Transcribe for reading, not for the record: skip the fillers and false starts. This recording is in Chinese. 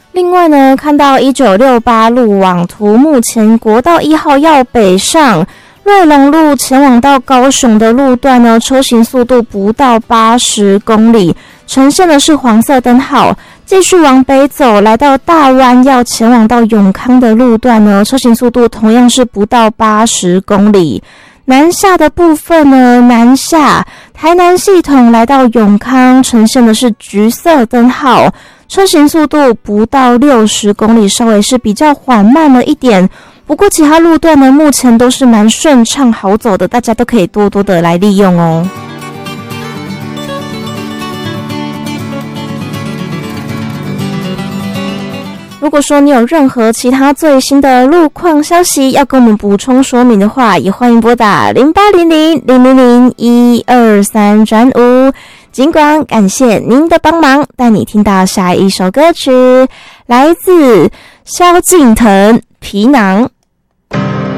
另外呢，看到1968路网图，目前国道1号要北上瑞隆路前往到高雄的路段呢，车行速度不到80公里，呈现的是黄色灯号。继续往北走，来到大湾要前往到永康的路段呢，车行速度同样是不到80公里。南下的部分呢，南下台南系统来到永康，呈现的是橘色灯号，车行速度不到60公里，稍微是比较缓慢了一点。不过其他路段呢，目前都是蛮顺畅好走的，大家都可以多多的来利用哦。如果说你有任何其他最新的路况消息要跟我们补充说明的话，也欢迎拨打0800-000-123-5。尽管感谢您的帮忙，带你听到下一首歌曲，来自萧敬腾《皮囊》。